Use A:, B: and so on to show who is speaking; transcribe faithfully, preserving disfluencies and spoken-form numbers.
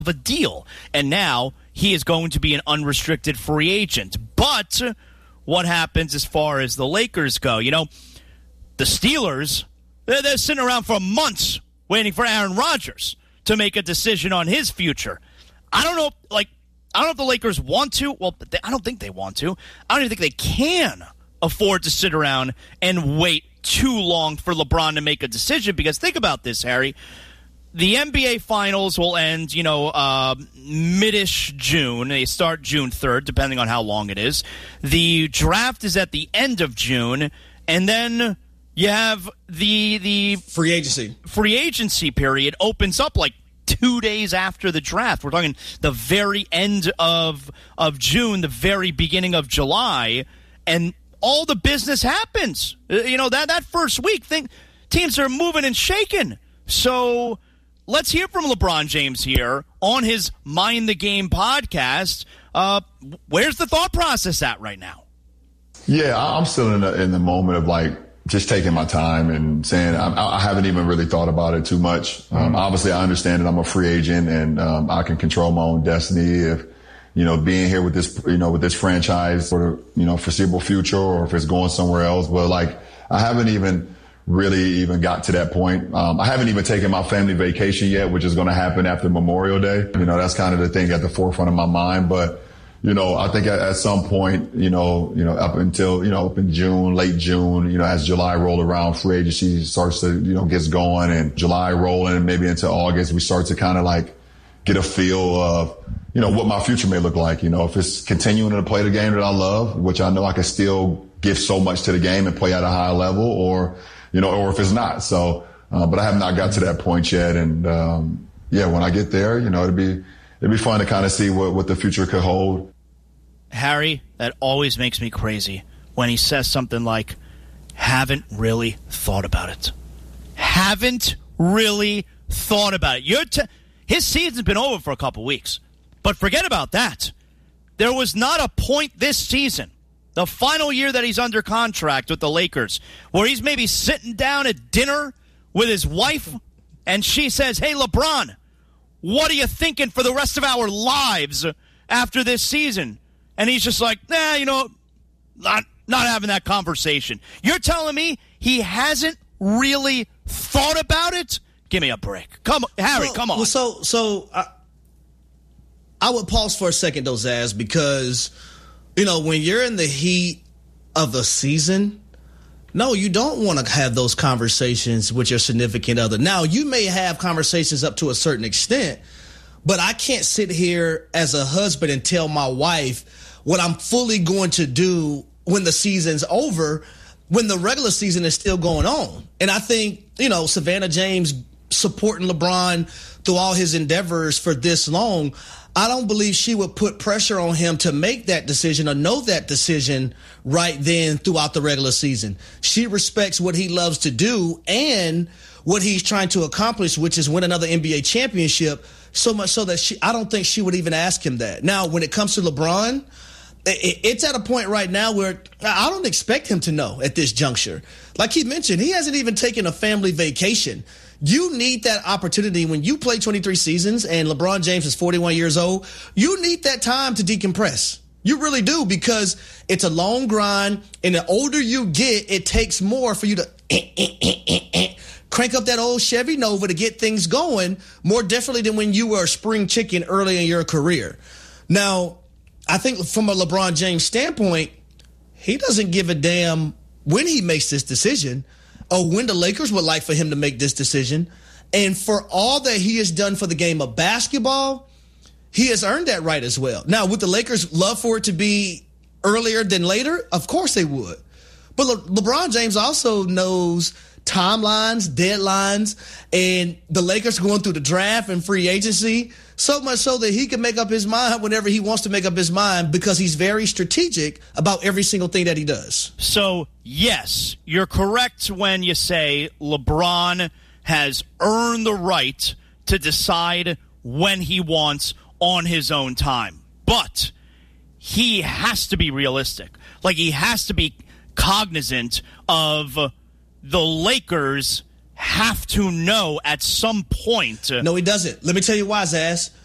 A: of a deal. And now he is going to be an unrestricted free agent. But what happens as far as the Lakers go? You know, the Steelers, they're, they're sitting around for months waiting for Aaron Rodgers to make a decision on his future. I don't know, like, I don't know if the Lakers want to. Well, they, I don't think they want to. I don't even think they can afford to sit around and wait too long for LeBron to make a decision. Because think about this, Harry. The N B A Finals will end, you know, uh, mid-ish June. They start June third, depending on how long it is. The draft is at the end of June. And then you have the the
B: free agency.
A: Free agency period opens up like two days after the draft. We're talking the very end of of June, the very beginning of July, and all the business happens. You know, that, that first week, thing, teams are moving and shaking. So let's hear from LeBron James here on his Mind the Game podcast. Uh, where's the thought process at right now?
C: Yeah, I'm still in the, in the moment of, like, just taking my time and saying I, I haven't even really thought about it too much. Um, mm-hmm. Obviously, I understand that I'm a free agent and um, I can control my own destiny. If, you know, being here with this, you know, with this franchise for the, you know, foreseeable future, or if it's going somewhere else. But, like, I haven't even really even got to that point. Um, I haven't even taken my family vacation yet, which is going to happen after Memorial Day. You know, that's kind of the thing at the forefront of my mind. But, you know, I think at, at some point, you know, you know, up until, you know, up in June, late June, you know, as July roll around, free agency starts to, you know, gets going, and July rolling, and maybe into August, we start to kind of like get a feel of, you know, what my future may look like. You know, if it's continuing to play the game that I love, which I know I can still give so much to the game and play at a high level, or, you know, or if it's not. So, uh, but I have not got to that point yet. And, um, yeah, when I get there, you know, it'd be, it'd be fun to kind of see what, what the future could hold.
A: Harry, that always makes me crazy when he says something like, haven't really thought about it. Haven't really thought about it. You're t- His season's been over for a couple weeks. But forget about that. There was not a point this season, the final year that he's under contract with the Lakers, where he's maybe sitting down at dinner with his wife and she says, hey, LeBron, what are you thinking for the rest of our lives after this season? And he's just like, nah, you know, not not having that conversation. You're telling me he hasn't really thought about it? Give me a break. Come on, Harry,
B: well,
A: come on.
B: Well, so so I, I would pause for a second, though, Zaz, because, you know, when you're in the heat of the season, no, you don't want to have those conversations with your significant other. Now, you may have conversations up to a certain extent, but I can't sit here as a husband and tell my wife what I'm fully going to do when the season's over, when the regular season is still going on. And I think, you know, Savannah James supporting LeBron through all his endeavors for this long, I don't believe she would put pressure on him to make that decision or know that decision right then throughout the regular season. She respects what he loves to do and what he's trying to accomplish, which is win another N B A championship, so much so that she, I don't think she would even ask him that. Now, when it comes to LeBron, it's at a point right now where I don't expect him to know at this juncture. Like he mentioned, he hasn't even taken a family vacation. You need that opportunity when you play twenty-three seasons and LeBron James is forty-one years old. You need that time to decompress. You really do, because it's a long grind, and the older you get, it takes more for you to eh, eh, eh, eh, eh, crank up that old Chevy Nova to get things going more definitely than when you were a spring chicken early in your career. Now, I think from a LeBron James standpoint, he doesn't give a damn when he makes this decision or when the Lakers would like for him to make this decision. And for all that he has done for the game of basketball, he has earned that right as well. Now, would the Lakers love for it to be earlier than later? Of course they would. But Le- LeBron James also knows timelines, deadlines, and the Lakers going through the draft and free agency, so much so that he can make up his mind whenever he wants to make up his mind, because he's very strategic about every single thing that he does.
A: So, yes, you're correct when you say LeBron has earned the right to decide when he wants on his own time. But he has to be realistic. Like, he has to be cognizant of the Lakers have to know at some point.
B: No, he doesn't. Let me tell you why, Zaz.